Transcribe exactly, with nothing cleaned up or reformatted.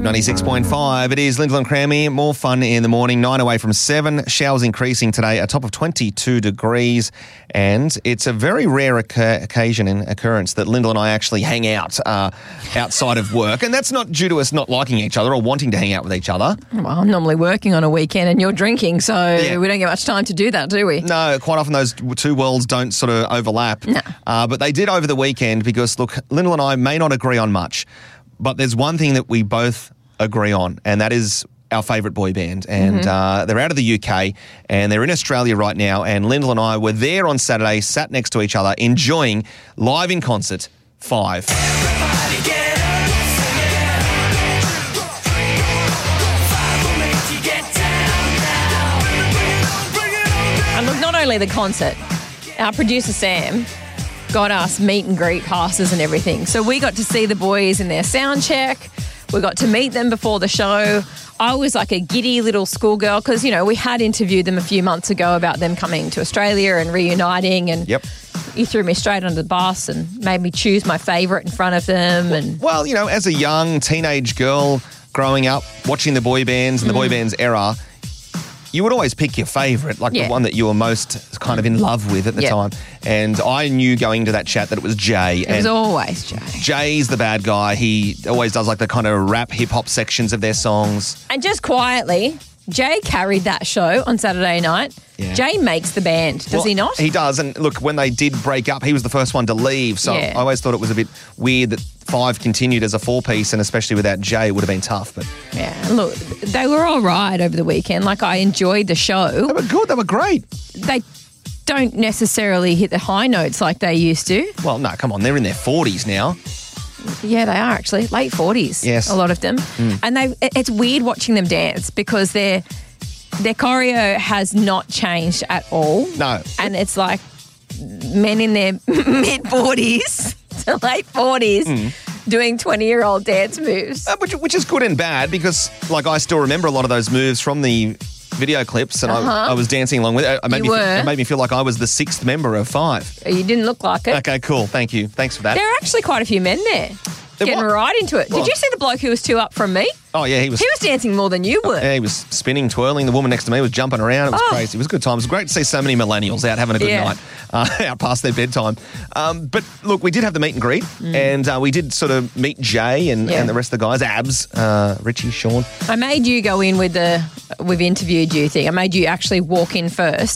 Wave ninety-six point five. It is Lyndall and Crammy. More fun in the morning. Nine away from seven. Showers increasing today. A top of twenty-two degrees. And it's a very rare occur- occasion and occurrence that Lyndall and I actually hang out uh, outside of work. And that's not due to us not liking each other or wanting to hang out with each other. Well, I'm normally working on a weekend and you're drinking, so Yeah. we don't get much time to do that, do we? No, quite often those two worlds don't sort of overlap. No. Uh, but they did over the weekend because, look, Lyndall and I may not agree on much, but there's one thing that we both agree on, and that is our favourite boy band. And Mm-hmm. uh, they're out of the U K and they're in Australia right now. And Lyndall and I were there on Saturday, sat next to each other, enjoying live in concert Five. And look, not only the concert, our producer Sam got us meet and greet passes and everything. So we got to see the boys in their sound check. We got to meet them before the show. I was like a giddy little schoolgirl because, you know, we had interviewed them a few months ago about them coming to Australia and reuniting, and Yep. you threw me straight under the bus and made me choose my favourite in front of them. And Well, you know, as a young teenage girl growing up, watching the boy bands and the boy bands era, you would always pick your favourite, like Yeah. the one that you were most kind of in love with at the Yeah. time. And I knew going into that chat that it was Jay. it and was always Jay. Jay's the bad guy. He always does like the kind of rap hip hop sections of their songs. And just quietly, Jay carried that show on Saturday night. Yeah. Jay makes the band, does Well, he not? He does. And look, when they did break up, he was the first one to leave. So Yeah. I always thought it was a bit weird that Five continued as a four piece, and especially without Jay, it would have been tough. But Yeah, and look, they were all right over the weekend. Like, I enjoyed the they show. were good. They were great. They don't necessarily hit the high notes like they used to. Well, no, come on. They're in their forties now. Yeah, they are actually late forties. Yes. a lot of them, and they. it- It's weird watching them dance because their their choreo has not changed at all. No. and it's like men in their mid forties to late forties doing twenty year old dance moves. Uh, which, which is good and bad because, like, I still remember a lot of those moves from the video clips, and Uh-huh. I, I was dancing along with it. It made, You me, were. it made me feel like I was the sixth member of Five. You didn't look like it. Okay, cool. Thank you. Thanks for that. There are actually quite a few men there. There Getting wa- right into it. Well- Did you see the bloke who was two up from me? Oh, yeah, he was. He was dancing more than you were. Yeah, he was spinning, twirling. The woman next to me was jumping around. It was Oh. crazy. It was a good time. It was great to see so many millennials out having a good Yeah. night, uh, out past their bedtime. Um, but look, we did have the meet and greet, and uh, we did sort of meet Jay and, Yeah. and the rest of the guys, Abs, uh, Richie, Sean. I made you go in with the we've interviewed you thing. I made you actually walk in first